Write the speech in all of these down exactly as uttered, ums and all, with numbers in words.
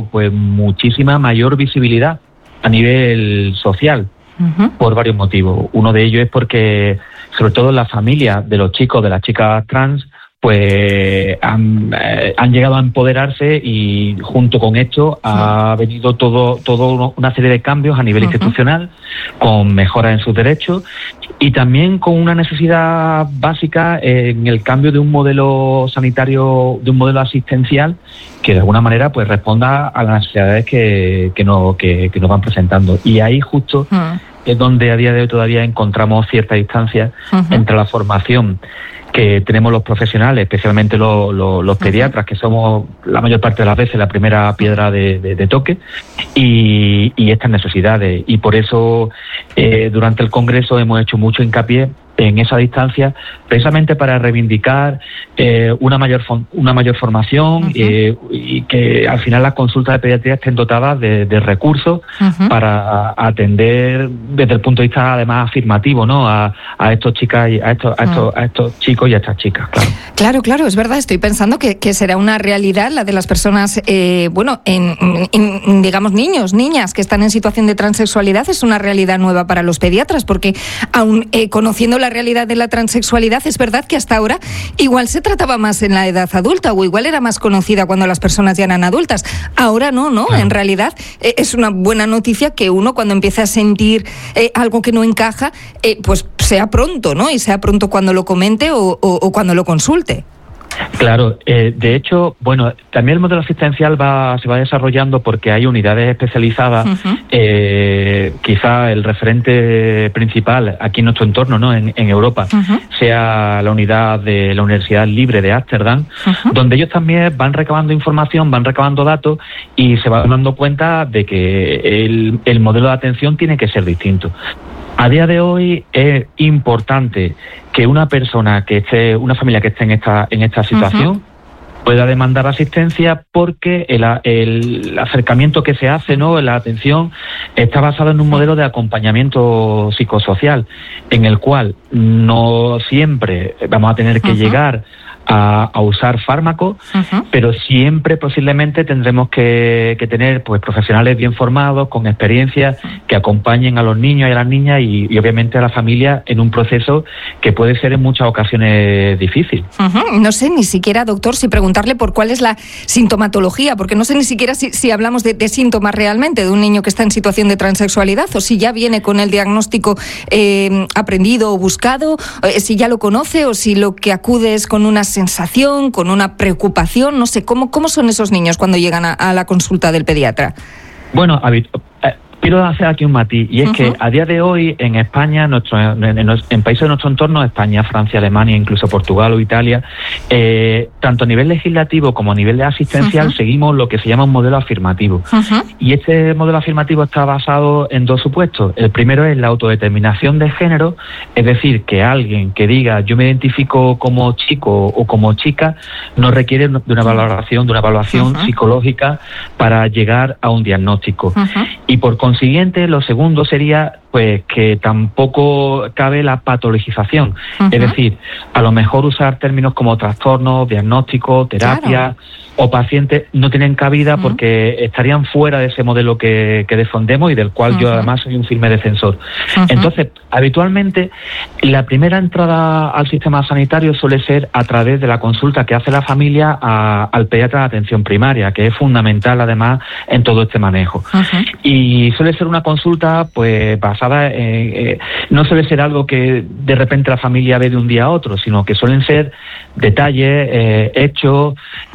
tenido pues muchísima mayor visibilidad a nivel social, uh-huh. por varios motivos. Uno de ellos es porque, sobre todo en la familia de los chicos, de las chicas trans, pues han, eh, han llegado a empoderarse, y junto con esto sí. ha venido todo, todo una serie de cambios a nivel uh-huh. institucional, con mejoras en sus derechos, y también con una necesidad básica en el cambio de un modelo sanitario, de un modelo asistencial que de alguna manera pues responda a las necesidades que, que, no, que, que nos van presentando. Y ahí justo uh-huh. es donde a día de hoy todavía encontramos cierta distancia uh-huh. entre la formación que tenemos los profesionales, especialmente los, los, los pediatras, que somos la mayor parte de las veces la primera piedra de, de, de toque, y, y estas necesidades. Y por eso eh, durante el Congreso hemos hecho mucho hincapié en esa distancia, precisamente para reivindicar eh, una mayor una mayor formación uh-huh. eh, y que al final las consultas de pediatría estén dotadas de, de recursos uh-huh. para atender desde el punto de vista además afirmativo, ¿no? a, a estos chicas y a estos, a estos, a estos chicos y a estas chicas, claro. Claro, claro, es verdad. Estoy pensando que, que será una realidad la de las personas, eh, bueno, en, en, digamos, niños, niñas que están en situación de transexualidad. Es una realidad nueva para los pediatras, porque aún eh, conociendo la realidad de la transexualidad, es verdad que hasta ahora igual se trataba más en la edad adulta, o igual era más conocida cuando las personas ya eran adultas. Ahora no, ¿no? Claro. En realidad eh, es una buena noticia que uno, cuando empieza a sentir eh, algo que no encaja, eh, pues sea pronto, ¿no? Y sea pronto cuando lo comente o, o, o cuando lo consulte. Claro, eh, de hecho, bueno, también el modelo asistencial va, se va desarrollando porque hay unidades especializadas. Uh-huh. Eh, quizá el referente principal aquí en nuestro entorno, ¿no? En, en Europa, uh-huh. sea la unidad de la Universidad Libre de Ámsterdam, uh-huh. donde ellos también van recabando información, van recabando datos, y se van dando cuenta de que el, el modelo de atención tiene que ser distinto. A día de hoy es importante que una persona que esté, una familia que esté en esta en esta situación uh-huh. pueda demandar asistencia, porque el, el acercamiento que se hace, ¿no? La atención está basado en un modelo de acompañamiento psicosocial, en el cual no siempre vamos a tener que uh-huh. llegar A, a usar fármacos, uh-huh. pero siempre posiblemente tendremos que, que tener pues profesionales bien formados, con experiencia, que acompañen a los niños y a las niñas, y, y obviamente a la familia en un proceso que puede ser en muchas ocasiones difícil. Uh-huh. No sé ni siquiera, doctor, si preguntarle por cuál es la sintomatología, porque no sé ni siquiera si, si hablamos de, de síntomas realmente de un niño que está en situación de transexualidad, o si ya viene con el diagnóstico eh, aprendido o buscado, eh, si ya lo conoce, o si lo que acude es con una sensación, con una preocupación. No sé, ¿cómo, cómo son esos niños cuando llegan a, a la consulta del pediatra? Bueno, habit- eh, quiero hacer aquí un matiz, y es uh-huh. que a día de hoy en España, nuestro, en, en, en países de nuestro entorno, España, Francia, Alemania, incluso Portugal o Italia, eh, tanto a nivel legislativo como a nivel asistencial, uh-huh. seguimos lo que se llama un modelo afirmativo. Uh-huh. Y este modelo afirmativo está basado en dos supuestos. El primero es la autodeterminación de género, es decir, que alguien que diga yo me identifico como chico o como chica no requiere de una valoración, de una evaluación uh-huh. psicológica para llegar a un diagnóstico. Uh-huh. Y por consiguiente, lo segundo sería pues que tampoco cabe la patologización, uh-huh. es decir, a lo mejor usar términos como trastorno, diagnóstico, terapia claro. o paciente no tienen cabida uh-huh. porque estarían fuera de ese modelo que, que defendemos y del cual uh-huh. yo además soy un firme defensor. Uh-huh. Entonces, habitualmente la primera entrada al sistema sanitario suele ser a través de la consulta que hace la familia a, al pediatra de atención primaria, que es fundamental además en todo este manejo. Uh-huh. Y suele ser una consulta pues basada Eh, eh, no suele ser algo que de repente la familia ve de un día a otro, sino que suelen ser detalles, eh, hechos,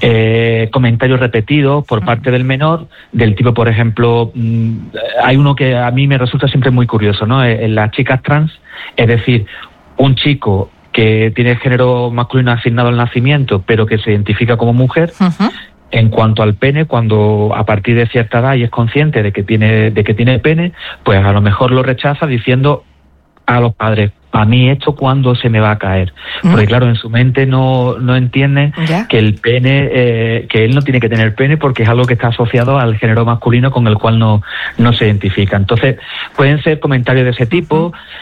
eh, comentarios repetidos por parte del menor, del tipo, por ejemplo, mmm, hay uno que a mí me resulta siempre muy curioso, ¿no? En las chicas trans, es decir, un chico que tiene género masculino asignado al nacimiento, pero que se identifica como mujer. Uh-huh. En cuanto al pene, cuando a partir de cierta edad y es consciente de que tiene de que tiene pene, pues a lo mejor lo rechaza diciendo a los padres, a mí esto cuándo se me va a caer. ¿Mm? Porque claro, en su mente no, no entienden ¿Ya? que el pene, eh, que él no tiene que tener pene porque es algo que está asociado al género masculino con el cual no, no se identifica. Entonces, pueden ser comentarios de ese tipo.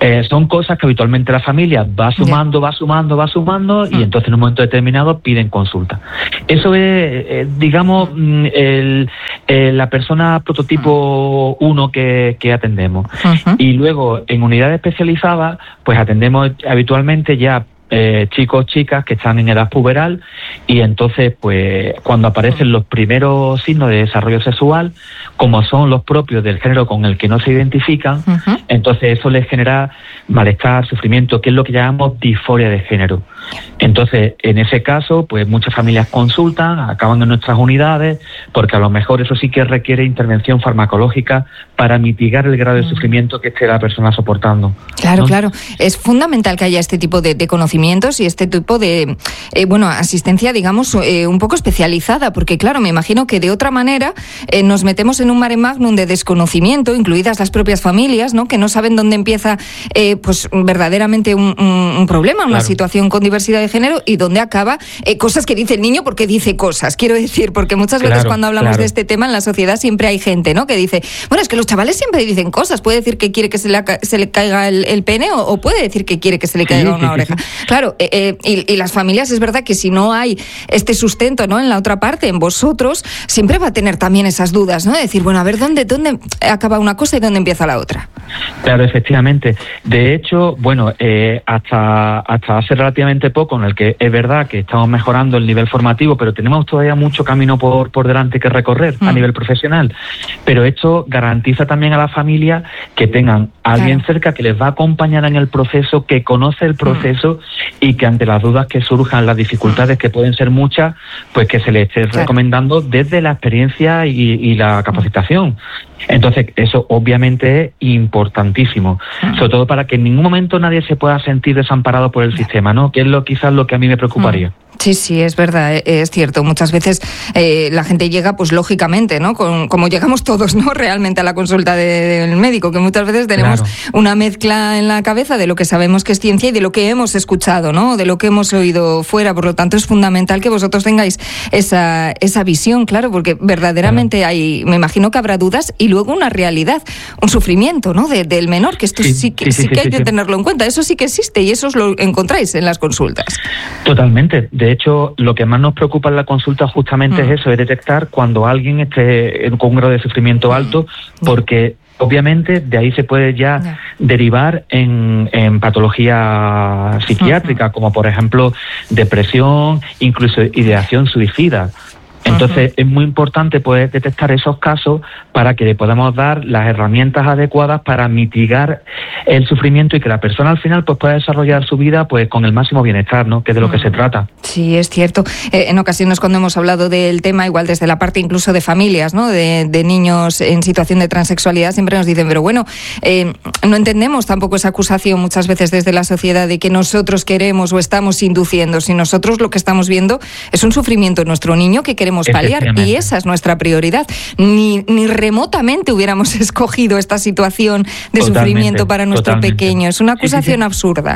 Eh, son cosas que habitualmente la familia va sumando, yeah. va sumando, va sumando, mm. y entonces en un momento determinado piden consulta. Eso es, eh, digamos, el, el, la persona prototipo uno que, que atendemos. Uh-huh. Y luego, en unidades especializadas, pues atendemos habitualmente ya Eh, chicos, chicas que están en edad puberal, y entonces pues cuando aparecen los primeros signos de desarrollo sexual, como son los propios del género con el que no se identifican, uh-huh. entonces eso les genera malestar, sufrimiento, que es lo que llamamos disforia de género. Entonces, en ese caso, pues muchas familias consultan, acaban en nuestras unidades, porque a lo mejor eso sí que requiere intervención farmacológica para mitigar el grado de sufrimiento que esté la persona soportando. Claro, ¿no? Claro. Es fundamental que haya este tipo de, de conocimientos y este tipo de, eh, bueno, asistencia, digamos, eh, un poco especializada, porque claro, me imagino que de otra manera eh, nos metemos en un mare magnum de desconocimiento, incluidas las propias familias, ¿no? Que no saben dónde empieza, eh, pues verdaderamente un, un, un problema, una claro. situación con diversidad de género, y dónde acaba eh, cosas que dice el niño porque dice cosas, quiero decir, porque muchas veces claro, cuando hablamos claro. de este tema en la sociedad siempre hay gente, ¿no? Que dice, bueno, es que los chavales siempre dicen cosas, puede decir que quiere que se le, se le caiga el, el pene o, o puede decir que quiere que se le caiga sí, una sí, oreja. Sí, sí. Claro, eh, eh, y, y las familias, es verdad que si no hay este sustento, ¿no? En la otra parte, en vosotros, siempre va a tener también esas dudas, ¿no? De decir, bueno, a ver, ¿dónde, dónde acaba una cosa y dónde empieza la otra? Claro, efectivamente. De hecho, bueno, eh, hasta, hasta hace relativamente poco, en el que es verdad que estamos mejorando el nivel formativo, pero tenemos todavía mucho camino por, por delante que recorrer mm. a nivel profesional. Pero esto garantiza también a la familia que tengan a alguien claro. cerca que les va a acompañar en el proceso, que conoce el proceso mm. y que ante las dudas que surjan, las dificultades que pueden ser muchas, pues que se les esté claro. recomendando desde la experiencia y, y la capacitación. Entonces, eso obviamente es importantísimo, uh-huh. sobre todo para que en ningún momento nadie se pueda sentir desamparado por el sistema, ¿no? Que es lo quizás lo que a mí me preocuparía. Uh-huh. Sí, sí, es verdad, es cierto. Muchas veces eh, la gente llega, pues lógicamente, ¿no? Con, como llegamos todos, ¿no? Realmente a la consulta de, del médico, que muchas veces tenemos claro. una mezcla en la cabeza de lo que sabemos que es ciencia y de lo que hemos escuchado, ¿no? De lo que hemos oído fuera. Por lo tanto, es fundamental que vosotros tengáis esa, esa visión, claro, porque verdaderamente claro. hay, me imagino que habrá dudas y luego una realidad, un sufrimiento, ¿no? De, del menor, que esto sí, sí que, sí, sí, sí, que hay sí, que sí. tenerlo en cuenta. Eso sí que existe y eso os lo encontráis en las consultas. Totalmente. De hecho, lo que más nos preocupa en la consulta justamente mm. es eso, es detectar cuando alguien esté con un grado de sufrimiento alto, porque obviamente de ahí se puede ya yeah. derivar en, en patología psiquiátrica, uh-huh. como por ejemplo depresión, incluso ideación suicida. Entonces uh-huh. es muy importante poder detectar esos casos para que le podamos dar las herramientas adecuadas para mitigar el sufrimiento y que la persona al final pues pueda desarrollar su vida pues con el máximo bienestar, ¿no? Que es de lo uh-huh. que se trata. Sí, es cierto. Eh, en ocasiones cuando hemos hablado del tema, igual desde la parte incluso de familias, ¿no? De, de niños en situación de transexualidad, siempre nos dicen, pero bueno, eh, no entendemos tampoco esa acusación muchas veces desde la sociedad de que nosotros queremos o estamos induciendo. Si nosotros lo que estamos viendo es un sufrimiento en nuestro niño que queremos paliar, y esa es nuestra prioridad. Ni, ni remotamente hubiéramos escogido esta situación de totalmente, sufrimiento para nuestro totalmente. pequeño. Es una acusación sí, sí, sí. absurda.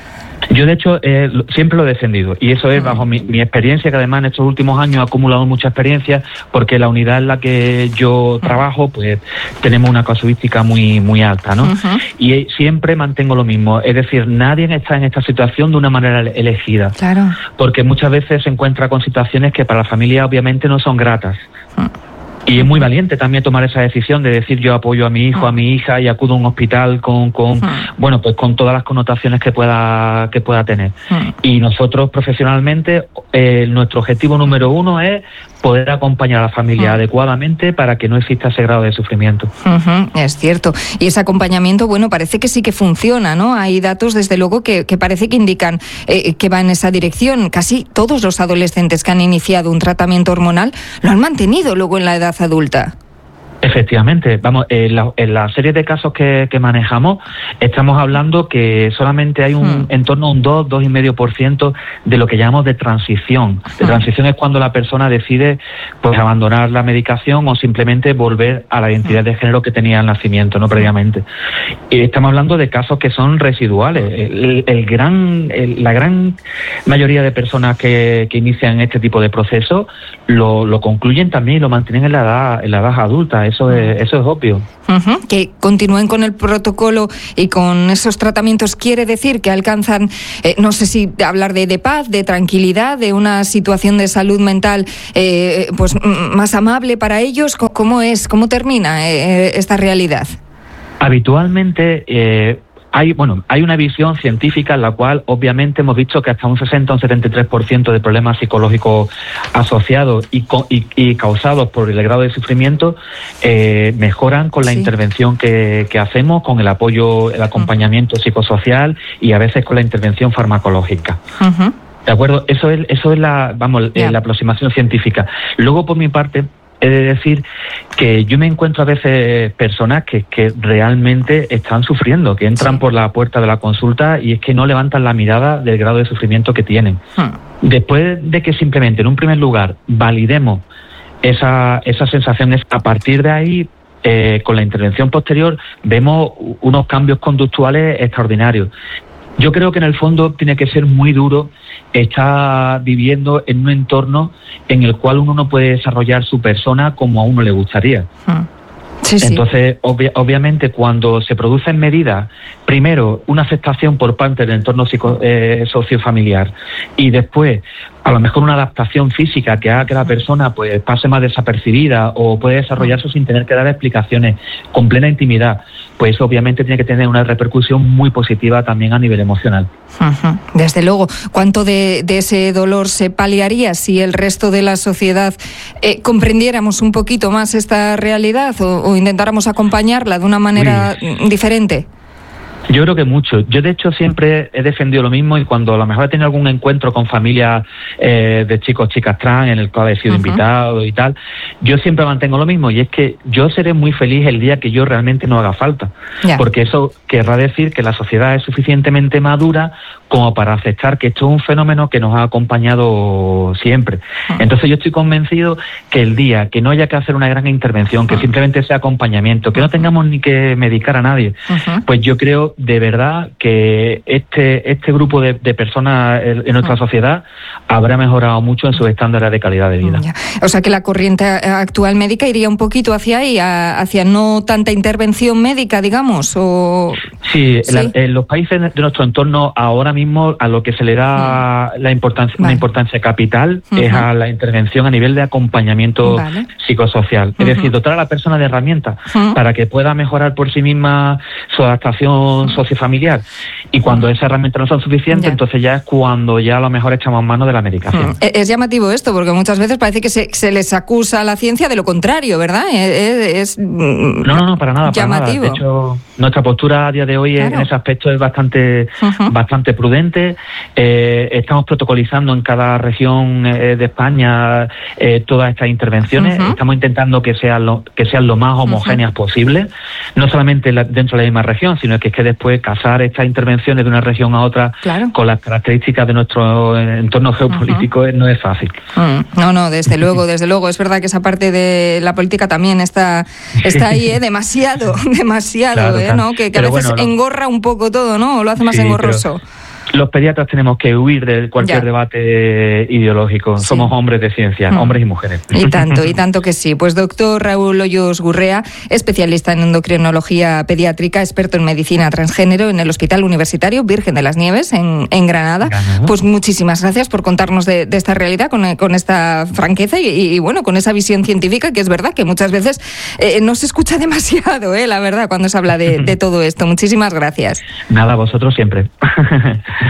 Yo, de hecho, eh, siempre lo he defendido, y eso es bajo mi, mi experiencia, que además en estos últimos años he acumulado mucha experiencia, porque la unidad en la que yo trabajo, pues tenemos una casuística muy muy alta, ¿no? Uh-huh. Y siempre mantengo lo mismo, es decir, nadie está en esta situación de una manera elegida, claro. porque muchas veces se encuentra con situaciones que para la familia obviamente no son gratas. Uh-huh. Y es muy valiente también tomar esa decisión de decir yo apoyo a mi hijo, a mi hija y acudo a un hospital con, con uh-huh. bueno, pues con todas las connotaciones que pueda que pueda tener. Uh-huh. Y nosotros profesionalmente, eh, nuestro objetivo número uno es poder acompañar a la familia uh-huh. adecuadamente para que no exista ese grado de sufrimiento. Uh-huh. Es cierto. Y ese acompañamiento, bueno, parece que sí que funciona, ¿no? Hay datos, desde luego, que, que parece que indican eh, que va en esa dirección. Casi todos los adolescentes que han iniciado un tratamiento hormonal lo han mantenido luego en la edad adulta. Efectivamente, vamos, en la, en la serie de casos que, que manejamos estamos hablando que solamente hay un hmm. en torno a un dos, dos y medio por ciento de lo que llamamos de transición. De transición es cuando la persona decide pues abandonar la medicación o simplemente volver a la identidad de género que tenía al nacimiento, no previamente. Y estamos hablando de casos que son residuales. El, el gran, el, la gran mayoría de personas que, que inician este tipo de procesos lo, lo concluyen también y lo mantienen en la edad, en la edad adulta. Eso eso es, eso es obvio. Uh-huh. Que continúen con el protocolo y con esos tratamientos quiere decir que alcanzan, eh, no sé si hablar de, de paz, de tranquilidad, de una situación de salud mental eh, pues m- más amable para ellos. ¿Cómo es? ¿Cómo termina eh, esta realidad? Habitualmente eh, hay bueno hay una visión científica en la cual obviamente hemos visto que hasta un sesenta o un setenta y tres por ciento de problemas psicológicos asociados y, co- y, y causados por el grado de sufrimiento eh, mejoran con la sí. intervención que, que hacemos, con el apoyo, el acompañamiento uh-huh. psicosocial y a veces con la intervención farmacológica. Uh-huh. ¿De acuerdo? Eso es, eso es la, vamos, yeah. la aproximación científica. Luego, por mi parte, he de decir que yo me encuentro a veces personas que, que realmente están sufriendo, que entran sí. por la puerta de la consulta y es que no levantan la mirada del grado de sufrimiento que tienen. Hmm. Después de que simplemente, en un primer lugar, validemos esa, esas sensaciones, a partir de ahí, eh, con la intervención posterior, vemos unos cambios conductuales extraordinarios. Yo creo que en el fondo tiene que ser muy duro estar viviendo en un entorno en el cual uno no puede desarrollar su persona como a uno le gustaría. Hmm. Sí, Entonces, sí. Obvia, obviamente, cuando se producen medidas, primero, una aceptación por parte del entorno psico, eh, sociofamiliar y después, a lo mejor una adaptación física que haga que la persona pues pase más desapercibida o puede desarrollarse sin tener que dar explicaciones con plena intimidad, pues obviamente tiene que tener una repercusión muy positiva también a nivel emocional. Uh-huh. Desde luego. ¿Cuánto de, de ese dolor se paliaría si el resto de la sociedad eh, comprendiéramos un poquito más esta realidad o, o intentáramos acompañarla de una manera Uy. diferente? Yo creo que mucho. Yo, de hecho, siempre he defendido lo mismo y cuando a lo mejor he tenido algún encuentro con familias eh, de chicos, chicas trans, en el cual he sido uh-huh. invitado y tal, yo siempre mantengo lo mismo y es que yo seré muy feliz el día que yo realmente no haga falta. Yeah. Porque eso querrá decir que la sociedad es suficientemente madura como para aceptar que esto es un fenómeno que nos ha acompañado siempre. Uh-huh. Entonces yo estoy convencido que el día que no haya que hacer una gran intervención, que uh-huh. simplemente sea acompañamiento, que no tengamos ni que medicar a nadie, uh-huh. pues yo creo de verdad que este este grupo de, de personas en nuestra sociedad habrá mejorado mucho en sus estándares de calidad de vida. Ya. O sea que la corriente actual médica iría un poquito hacia ahí, hacia no tanta intervención médica, digamos, o... Sí, ¿Sí? La, en los países de nuestro entorno ahora mismo a lo que se le da la importancia, vale. una importancia capital uh-huh. es a la intervención a nivel de acompañamiento vale. psicosocial. Uh-huh. Es decir, dotar a la persona de herramientas uh-huh. para que pueda mejorar por sí misma su adaptación sociofamiliar. Y cuando uh-huh. esas herramientas no son suficientes, ya. entonces ya es cuando ya a lo mejor echamos mano de la medicación. Uh-huh. Es llamativo esto, porque muchas veces parece que se, se les acusa a la ciencia de lo contrario, ¿verdad? Es, es no, no, no, para nada, llamativo. Para nada. De hecho, nuestra postura a día de hoy claro. en ese aspecto es bastante, uh-huh. bastante prudente. Eh, estamos protocolizando en cada región eh, de España eh, todas estas intervenciones. Uh-huh. Estamos intentando que sean lo, que sean lo más homogéneas uh-huh. posible, no solamente la, dentro de la misma región, sino que es que después casar estas intervenciones de una región a otra claro. con las características de nuestro entorno geopolítico uh-huh. no es fácil. Uh-huh. No, no, desde luego, desde luego. Es verdad que esa parte de la política también está, está ahí, ¿eh? demasiado, demasiado, claro, ¿eh? ¿no? Que, que a veces bueno, engorra un poco todo, ¿no? O lo hace más sí, engorroso. Los pediatras tenemos que huir de cualquier ya. debate ideológico. Sí. Somos hombres de ciencia, mm. hombres y mujeres. Y tanto, y tanto que sí. Pues doctor Raúl Hoyos Gurrea, especialista en endocrinología pediátrica, experto en medicina transgénero en el Hospital Universitario Virgen de las Nieves, en, en Granada. Granada. Pues muchísimas gracias por contarnos de, de esta realidad con, con esta franqueza y, y, bueno, con esa visión científica que es verdad que muchas veces eh, no se escucha demasiado, eh, la verdad, cuando se habla de, de todo esto. Muchísimas gracias. Nada, vosotros siempre.